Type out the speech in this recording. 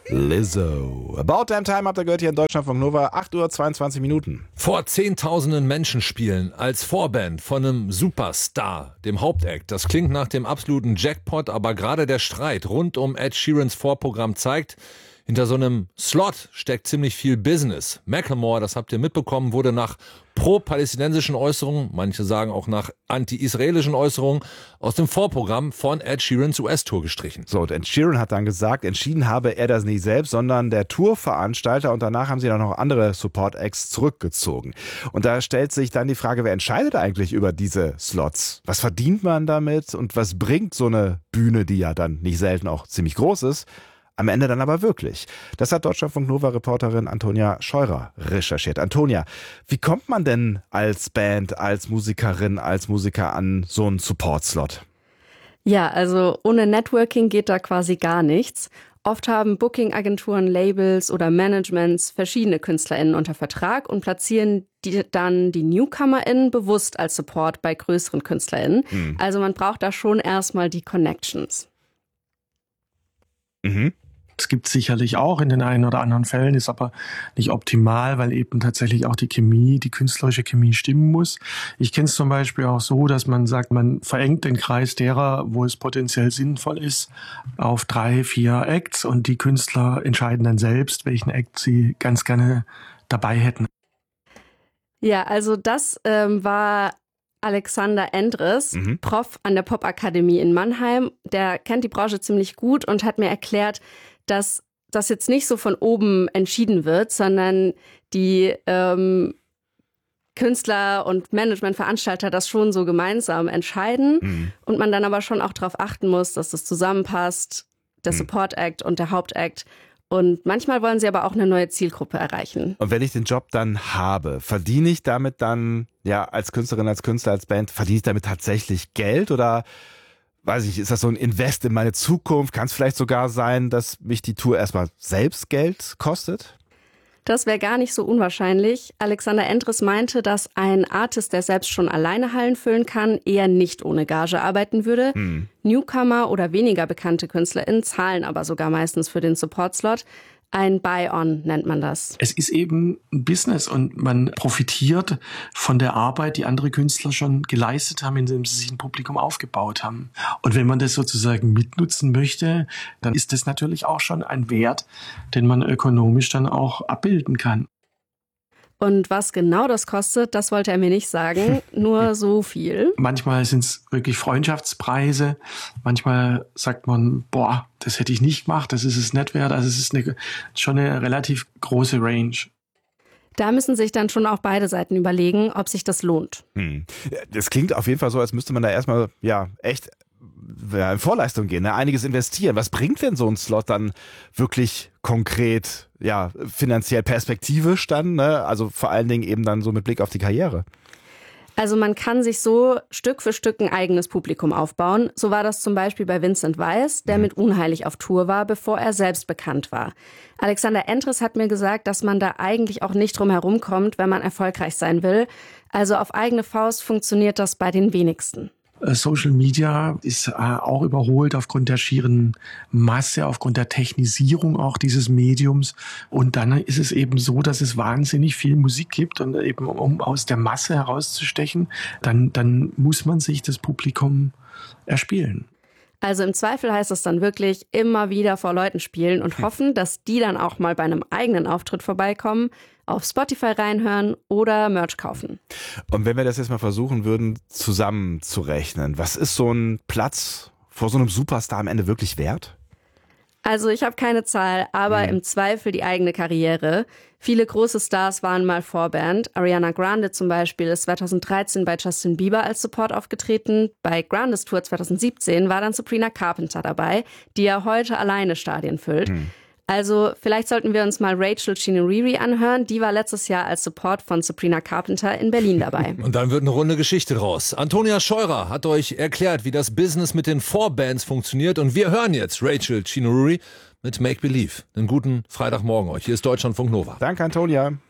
Lizzo. About Damn Time habt ihr gehört hier in Deutschland von Nova. 8:22 Uhr. Vor Zehntausenden Menschen spielen als Vorband von einem Superstar, dem Hauptact. Das klingt nach dem absoluten Jackpot, aber gerade der Streit rund um Ed Sheerans Vorprogramm zeigt, hinter so einem Slot steckt ziemlich viel Business. Macklemore, das habt ihr mitbekommen, wurde nach pro-palästinensischen Äußerungen, manche sagen auch nach anti-israelischen Äußerungen, aus dem Vorprogramm von Ed Sheerans US-Tour gestrichen. So, und Ed Sheeran hat dann gesagt, entschieden habe er das nicht selbst, sondern der Tourveranstalter, und danach haben sie dann noch andere Support-Acts zurückgezogen. Und da stellt sich dann die Frage, wer entscheidet eigentlich über diese Slots? Was verdient man damit und was bringt so eine Bühne, die ja dann nicht selten auch ziemlich groß ist, am Ende dann aber wirklich? Das hat Deutschlandfunk Nova-Reporterin Antonia Scheurer recherchiert. Antonia, wie kommt man denn als Band, als Musikerin, als Musiker an so einen Support-Slot? Ja, also ohne Networking geht da quasi gar nichts. Oft haben Booking-Agenturen, Labels oder Managements verschiedene KünstlerInnen unter Vertrag und platzieren dann die NewcomerInnen bewusst als Support bei größeren KünstlerInnen. Also man braucht da schon erstmal die Connections. Es gibt sicherlich auch in den einen oder anderen Fällen, ist aber nicht optimal, weil eben tatsächlich auch die Chemie, die künstlerische Chemie stimmen muss. Ich kenne es zum Beispiel auch so, dass man sagt, man verengt den Kreis derer, wo es potenziell sinnvoll ist, auf 3, 4 Acts und die Künstler entscheiden dann selbst, welchen Act sie ganz gerne dabei hätten. Ja, also das war Alexander Endres, Prof an der Popakademie in Mannheim. Der kennt die Branche ziemlich gut und hat mir erklärt, dass das jetzt nicht so von oben entschieden wird, sondern die Künstler und Managementveranstalter das schon so gemeinsam entscheiden und man dann aber schon auch darauf achten muss, dass das zusammenpasst, der Support Act und der Hauptact. Und manchmal wollen sie aber auch eine neue Zielgruppe erreichen. Und wenn ich den Job dann habe, verdiene ich damit dann, ja, als Künstlerin, als Künstler, als Band, verdiene ich damit tatsächlich Geld oder, weiß ich, ist das so ein Invest in meine Zukunft? Kann es vielleicht sogar sein, dass mich die Tour erstmal selbst Geld kostet? Das wäre gar nicht so unwahrscheinlich. Alexander Endres meinte, dass ein Artist, der selbst schon alleine Hallen füllen kann, eher nicht ohne Gage arbeiten würde. Newcomer oder weniger bekannte KünstlerInnen zahlen aber sogar meistens für den Support-Slot. Ein Buy-on nennt man das. Es ist eben ein Business und man profitiert von der Arbeit, die andere Künstler schon geleistet haben, indem sie sich ein Publikum aufgebaut haben. Und wenn man das sozusagen mitnutzen möchte, dann ist das natürlich auch schon ein Wert, den man ökonomisch dann auch abbilden kann. Und was genau das kostet, das wollte er mir nicht sagen, nur so viel. Manchmal sind es wirklich Freundschaftspreise, manchmal sagt man, boah, das hätte ich nicht gemacht, das ist es nicht wert. Also es ist schon eine relativ große Range. Da müssen sich dann schon auch beide Seiten überlegen, ob sich das lohnt. Das klingt auf jeden Fall so, als müsste man da erstmal echt in Vorleistung gehen, ne? Einiges investieren. Was bringt denn so ein Slot dann wirklich konkret, finanziell perspektivisch dann, ne? Also vor allen Dingen eben dann so mit Blick auf die Karriere. Also man kann sich so Stück für Stück ein eigenes Publikum aufbauen. So war das zum Beispiel bei Vincent Weiss, der mit Unheilig auf Tour war, bevor er selbst bekannt war. Alexander Endres hat mir gesagt, dass man da eigentlich auch nicht drum herum kommt, wenn man erfolgreich sein will. Also auf eigene Faust funktioniert das bei den wenigsten. Social Media ist auch überholt aufgrund der schieren Masse, aufgrund der Technisierung auch dieses Mediums. Und dann ist es eben so, dass es wahnsinnig viel Musik gibt und eben um aus der Masse herauszustechen, dann muss man sich das Publikum erspielen. Also im Zweifel heißt es dann wirklich immer wieder vor Leuten spielen und hoffen, dass die dann auch mal bei einem eigenen Auftritt vorbeikommen, auf Spotify reinhören oder Merch kaufen. Und wenn wir das jetzt mal versuchen würden, zusammenzurechnen, was ist so ein Platz vor so einem Superstar am Ende wirklich wert? Also ich habe keine Zahl, aber im Zweifel die eigene Karriere. Viele große Stars waren mal Vorband. Ariana Grande zum Beispiel ist 2013 bei Justin Bieber als Support aufgetreten. Bei Grandes Tour 2017 war dann Sabrina Carpenter dabei, die ja heute alleine Stadien füllt. Also vielleicht sollten wir uns mal Rachel Chinouriri anhören. Die war letztes Jahr als Support von Sabrina Carpenter in Berlin dabei. Und dann wird eine runde Geschichte draus. Antonia Scheurer hat euch erklärt, wie das Business mit den Vorbands funktioniert. Und wir hören jetzt Rachel Chinouriri mit Make Believe. Einen guten Freitagmorgen euch. Hier ist Deutschlandfunk Nova. Danke, Antonia.